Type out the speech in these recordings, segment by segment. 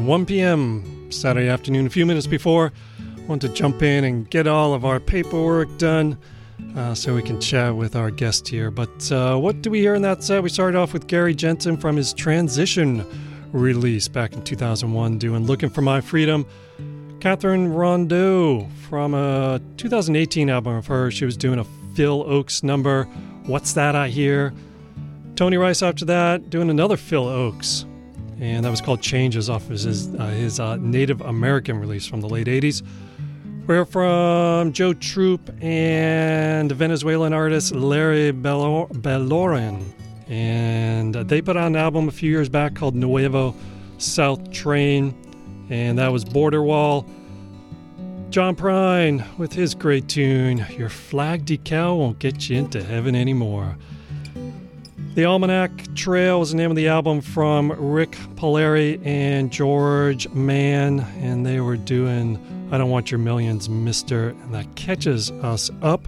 1 p.m. Saturday afternoon. A few minutes before, I want to jump in and get all of our paperwork done so we can chat with our guest here. But what do we hear in that set? We started off with Gary Jensen from his Transition release back in 2001 doing Looking for My Freedom. Catherine Rondeau from a 2018 album of hers. She was doing a Phil Ochs number, What's That I Hear? Tony Rice after that doing another Phil Ochs, and that was called Changes off of his Native American release from the late 80s. We're from Joe Troop and the Venezuelan artist Larry Beloran. And they put out an album a few years back called Nuevo South Train, and that was Border Wall. John Prine with his great tune, Your Flag Decal Won't Get You Into Heaven Anymore. The Almanac Trail was the name of the album from Rick Polari and George Mann, and they were doing I Don't Want Your Millions, Mister, and that catches us up.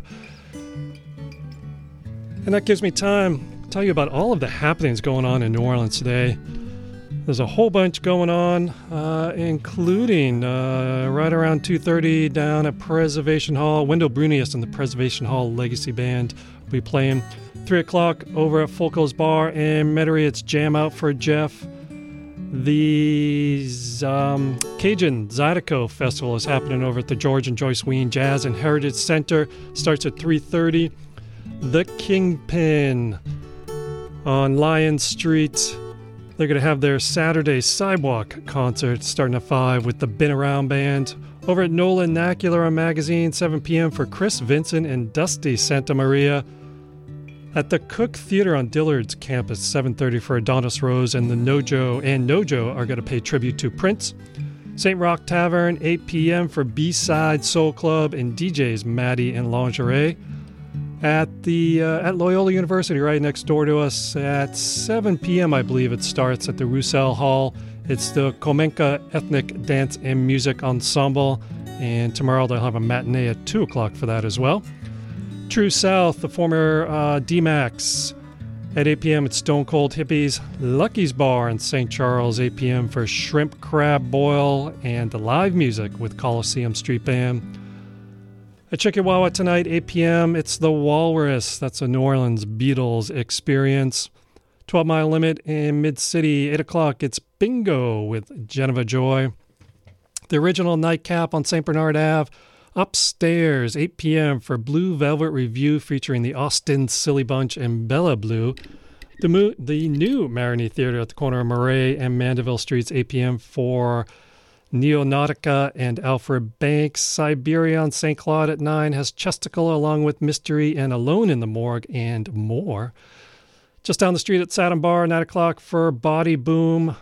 And that gives me time tell you about all of the happenings going on in New Orleans today. There's a whole bunch going on, including right around 2:30 down at Preservation Hall. Wendell Brunius and the Preservation Hall Legacy Band will be playing. 3 o'clock over at Folco's Bar in Metairie. It's Jam Out for Jeff. The Cajun Zydeco Festival is happening over at the George and Joyce Ween Jazz and Heritage Center. Starts at 3:30. The Kingpin on Lion Street. They're going to have their Saturday Sidewalk concert starting at 5 with the Been Around Band. Over at Nolan Nacular Magazine, 7 p.m. for Chris Vincent and Dusty Santa Maria. At the Cook Theater on Dillard's campus, 7:30 for Adonis Rose and the Nojo are going to pay tribute to Prince. St. Rock Tavern, 8 p.m. for B-Side Soul Club and DJs Maddie and Lingerie. At Loyola University, right next door to us, at 7 p.m., I believe it starts at the Roussel Hall. It's the Komenka Ethnic Dance and Music Ensemble, and tomorrow they'll have a matinee at 2 o'clock for that as well. True South, the former D-Max, at 8 p.m. at Stone Cold Hippies. Lucky's Bar in St. Charles, 8 p.m. for Shrimp Crab Boil and live music with Coliseum Street Band. At Chickawawa tonight, 8 p.m., it's The Walrus. That's a New Orleans Beatles experience. 12 Mile Limit in Mid-City, 8 o'clock, it's Bingo with Geneva Joy. The Original Nightcap on St. Bernard Ave, upstairs, 8 p.m. for Blue Velvet Review featuring the Austin Silly Bunch and Bella Blue. The new Marigny Theater at the corner of Murray and Mandeville Streets, 8 p.m. for Neonautica and Alfred Banks. Siberia on St. Claude at 9 has Chesticle along with Mystery and Alone in the Morgue and more. Just down the street at Satin Bar, 9 o'clock for Body Room,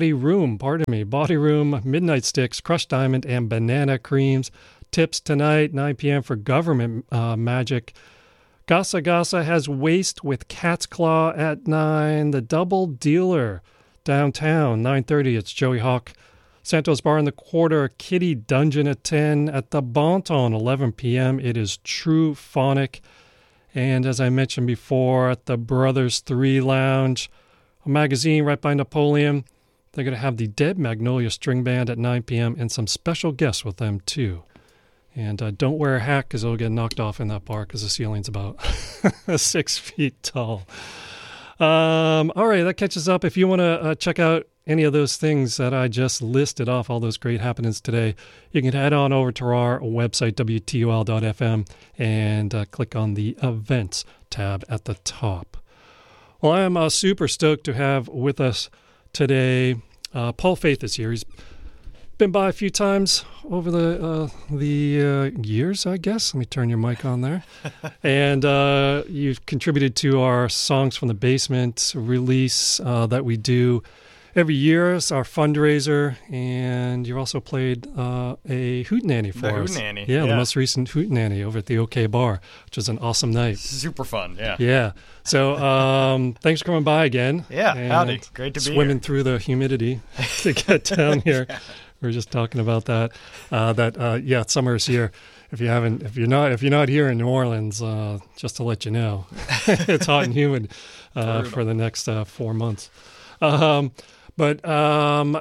Midnight Sticks, Crushed Diamond, and Banana Creams. Tips tonight, 9 p.m. for Government Magic. Gasa Gasa has Waste with Cat's Claw at 9. The Double Dealer downtown, 9:30, it's Joey Hawk. Santos Bar in the Quarter, Kitty Dungeon at 10. At the Bonton, 11 p.m., it is True Phonic. And as I mentioned before, at the Brothers 3 Lounge, a magazine right by Napoleon, they're going to have the Dead Magnolia String Band at 9 p.m. and some special guests with them, too. And don't wear a hat because it'll get knocked off in that bar because the ceiling's about 6 feet tall. All right, that catches up. If you want to check out any of those things that I just listed off, all those great happenings today, you can head on over to our website, WTOL.fm, and click on the Events tab at the top. Well, I am super stoked to have with us today Paul Faith is here. He's been by a few times over the years, I guess. Let me turn your mic on there. And you've contributed to our Songs from the Basement release that we do every year. It's our fundraiser, and you've also played a Hootenanny for us. The Hootenanny. Yeah, the most recent Hootenanny over at the OK Bar, which was an awesome night. Super fun, yeah. Yeah. So thanks for coming by again. Yeah, howdy. Great to be here. Swimming through the humidity to get down here. Yeah. We were just talking about that. Summer's here. If you're not here in New Orleans, just to let you know, it's hot and humid for the next 4 months. But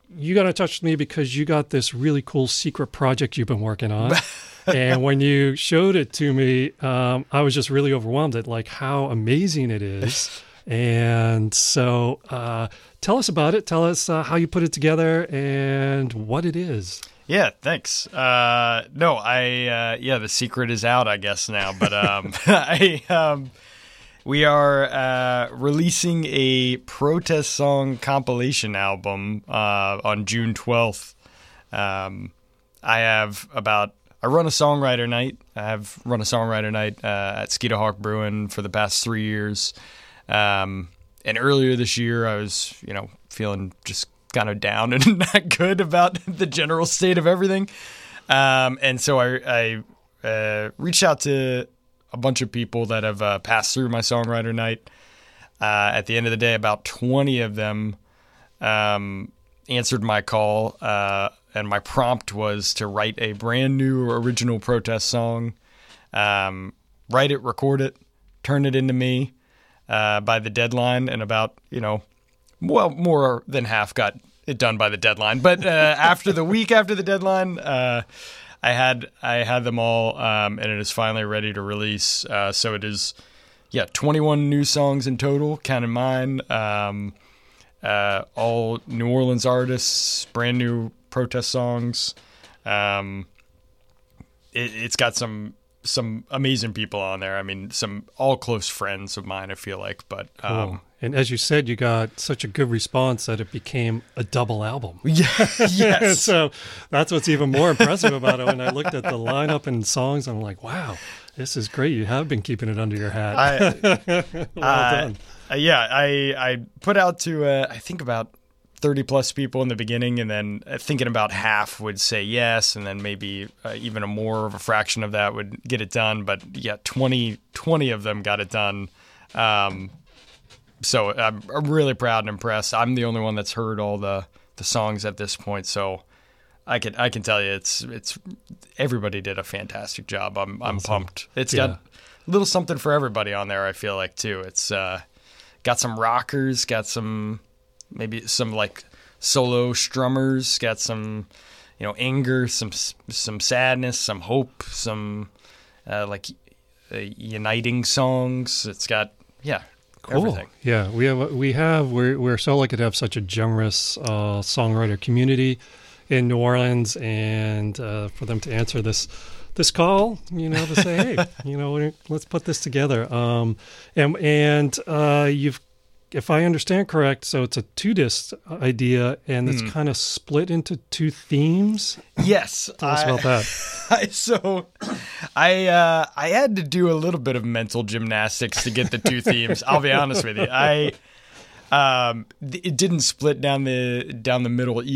you got in touch with me because you got this really cool secret project you've been working on. And when you showed it to me, I was just really overwhelmed at like how amazing it is. And so tell us about it. Tell us how you put it together and what it is. Yeah, thanks. The secret is out, I guess, now. But we are releasing a protest song compilation album on June 12th. I run a songwriter night. I have run a songwriter night at Skeeter Hawk Brewing for the past 3 years. And earlier this year, I was, feeling just kind of down and not good about the general state of everything. And so I reached out to a bunch of people that have passed through my songwriter night. At the end of the day, about 20 of them answered my call, and my prompt was to write a brand new original protest song, write it, record it, turn it into me by the deadline. And about, more than half got it done by the deadline. But after the week after the deadline, I had them all, and it is finally ready to release. So it is, 21 new songs in total, counting mine. All New Orleans artists, brand new protest songs. It's got some amazing people on there. I mean, some all close friends of mine, I feel like. But cool. And as you said, you got such a good response that it became a double album. Yeah, yes. So that's what's even more impressive about it. When I looked at the lineup and songs, I'm like, wow, this is great. You have been keeping it under your hat. Well done. I put out to, I think about 30 plus people in the beginning, and then thinking about half would say yes, and then maybe even a more of a fraction of that would get it done. But 20 of them got it done. So I'm really proud and impressed. I'm the only one that's heard all the songs at this point, so I can tell you it's everybody did a fantastic job. I'm awesome. Pumped. It's got a little something for everybody on there, I feel like, too. It's got some rockers, got some maybe some like solo strummers, got some anger, some sadness, some hope, some uniting songs. It's got cool. Everything. Yeah, we're so lucky to have such a generous songwriter community in New Orleans, and for them to answer this call, to say, hey, let's put this together. And you've, if I understand correct, so it's a 2-disc idea, and it's kind of split into 2 themes. Yes. Tell us about that. I had to do a little bit of mental gymnastics to get the 2 themes. I'll be honest with you. It didn't split down the middle